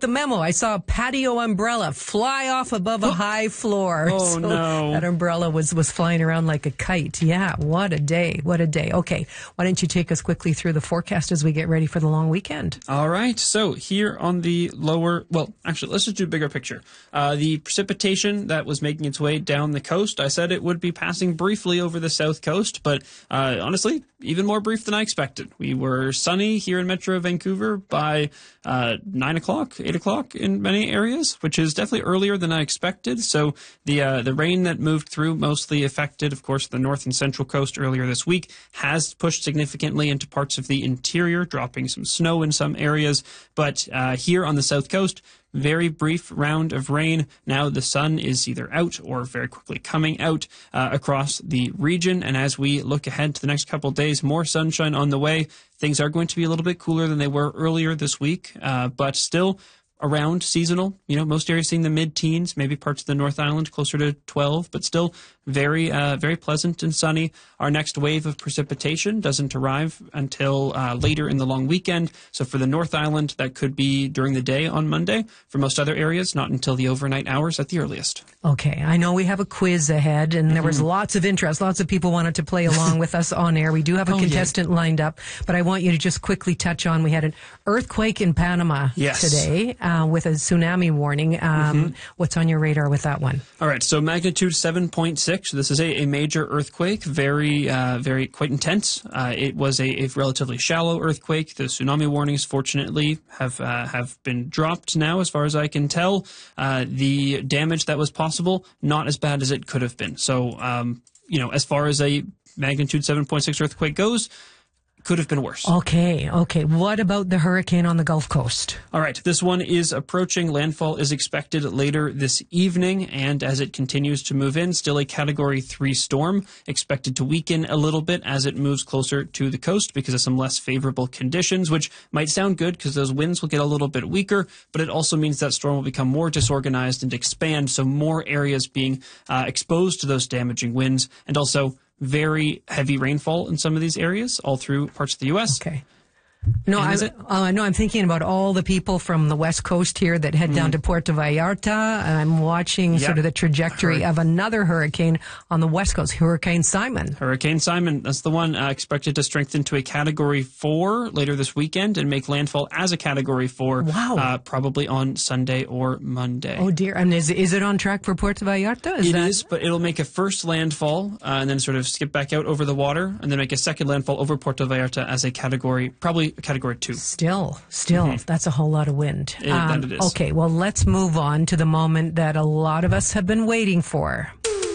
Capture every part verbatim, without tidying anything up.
the memo. I saw a patio umbrella fly off above a high floor. Oh, so no. That umbrella was, was flying around like a kite. Yeah, what a day. What a day. Okay, why don't you take us quickly through the forecast as we get ready for the long weekend? All right. So here on the lower, well, actually, let's just do a bigger picture. Uh, the precipitation that was making its way down the coast, I said it would be passing briefly over the south coast, but uh, honestly, even more brief than I expected. We were sunny here in Metro Vancouver by uh, nine o'clock, eight o'clock in many areas, which is definitely earlier than I expected. So the uh, the rain that moved through mostly affected, of course, the north and central coast earlier this week has pushed significantly into parts of the interior, dropping some snow in some areas. But uh, here on the south coast, very brief round of rain. Now the sun is either out or very quickly coming out uh, across the region. And as we look ahead to the next couple of days, more sunshine on the way. Things are going to be a little bit cooler than they were earlier this week, uh, but still around seasonal. You know, most areas seeing the mid-teens, maybe parts of the North Island closer to twelve, but still very, uh, very pleasant and sunny. Our next wave of precipitation doesn't arrive until uh, later in the long weekend. So for the North Island, that could be during the day on Monday. For most other areas, not until the overnight hours at the earliest. Okay, I know we have a quiz ahead, and there was Mm-hmm. lots of interest. Lots of people wanted to play along with us on air. We do have a Oh, contestant yeah. lined up, but I want you to just quickly touch on, we had an earthquake in Panama Yes. today uh, with a tsunami warning. Um, Mm-hmm. What's on your radar with that one? All right, so magnitude seven point six. This is a, a major earthquake, very, uh, very quite intense. Uh, it was a, a relatively shallow earthquake. The tsunami warnings, fortunately, have uh, have been dropped now, as far as I can tell. Uh, the damage that was possible, not as bad as it could have been. So, um, you know, as far as a magnitude seven point six earthquake goes, could have been worse. Okay, okay. What about the hurricane on the Gulf Coast? All right, this one is approaching. Landfall is expected later this evening, and as it continues to move in, still a Category three storm, expected to weaken a little bit as it moves closer to the coast because of some less favorable conditions, which might sound good because those winds will get a little bit weaker, but it also means that storm will become more disorganized and expand, so more areas being uh, exposed to those damaging winds, and also very heavy rainfall in some of these areas all through parts of the U S. Okay. No, And I'm, is it- uh, no, I'm thinking about all the people from the West Coast here that head down to Puerto Vallarta. I'm watching Yep. sort of the trajectory Hurri- of another hurricane on the West Coast, Hurricane Simon. Hurricane Simon, that's the one, uh, expected to strengthen to a Category four later this weekend and make landfall as a Category four. Wow. Uh, probably on Sunday or Monday. Oh dear! And is is it on track for Puerto Vallarta? Is It that... is, but it'll make a first landfall uh, and then sort of skip back out over the water and then make a second landfall over Puerto Vallarta as a Category, probably a Category two. Still, still, that's a whole lot of wind. It- that it is. Okay, well, let's move on to the moment that a lot of us have been waiting for.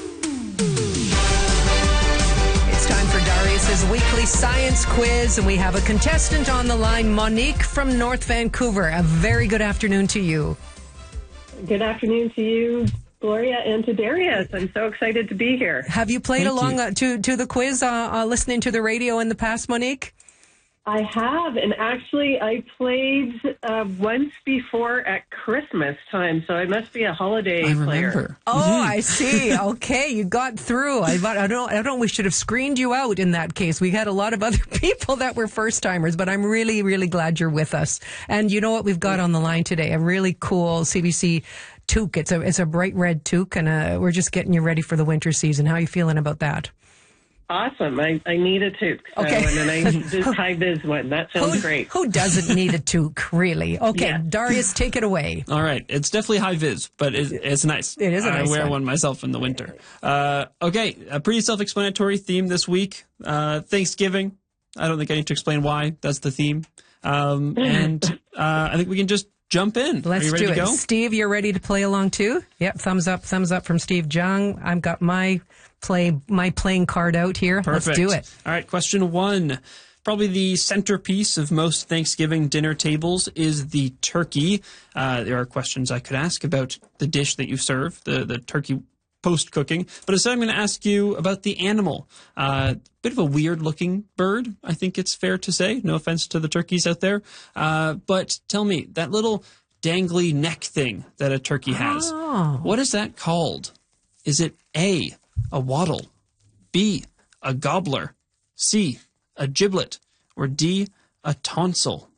It's time for Darius's weekly science quiz, and we have a contestant on the line, Monique from North Vancouver. A very good afternoon to you. Good afternoon to you, Gloria, and to Darius. I'm so excited to be here. Have you played Thank along you. uh, to to the quiz, uh, uh, listening to the radio in the past, Monique? I have, and actually I played uh, once before at Christmas time, so I must be a holiday I player. remember. Oh, I see. Okay, you got through. I, I don't. I don't. We should have screened you out in that case. We had a lot of other people that were first timers, but I'm really, really glad you're with us. And you know what we've got on the line today? A really cool C B C toque. It's a it's a bright red toque, and uh, we're just getting you ready for the winter season. How are you feeling about that? Awesome. I, I need a toque. So, Okay. And then I this high vis one. That sounds Who, great. who doesn't need a toque, really? Okay, Yeah. Darius, take it away. All right. It's definitely high vis, but it, it's nice. It is a I nice wear one. one myself in the winter. Uh, okay. A pretty self-explanatory theme this week. Uh, Thanksgiving. I don't think I need to explain why. That's the theme. Um, and uh, I think we can just jump in. Let's Are you ready do to it. go? Steve, you're ready to play along too? Yep. Thumbs up, thumbs up from Steve Jung. I've got my play, my playing card out here. Perfect. Let's do it. All right, question one. Probably the centerpiece of most Thanksgiving dinner tables is the turkey. Uh, there are questions I could ask about the dish that you serve, the, the turkey post-cooking. But instead, I'm going to ask you about the animal. Uh, bit of a weird-looking bird, I think it's fair to say. No offense to the turkeys out there. Uh, but tell me, that little dangly neck thing that a turkey has, Oh. what is that called? Is it A, a wattle, B, a gobbler, C, a giblet, or D, a tonsil?